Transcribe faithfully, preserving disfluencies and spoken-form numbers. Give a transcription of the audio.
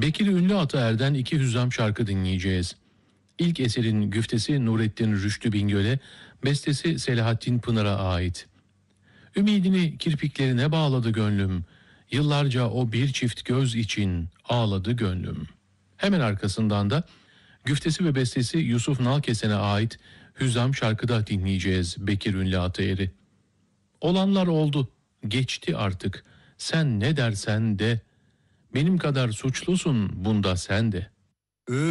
Bekir Ünlü Ataer'den iki hüzzam şarkı dinleyeceğiz. İlk eserin güftesi Nurettin Rüştü Bingöl'e, bestesi Selahattin Pınar'a ait. Ümidini kirpiklerine bağladı gönlüm, yıllarca o bir çift göz için ağladı gönlüm. Hemen arkasından da güftesi ve bestesi Yusuf Nalkesen'e ait hüzzam şarkıda dinleyeceğiz Bekir Ünlü Ataer'i. Olanlar oldu, geçti artık, sen ne dersen de, benim kadar suçlusun bunda sen de.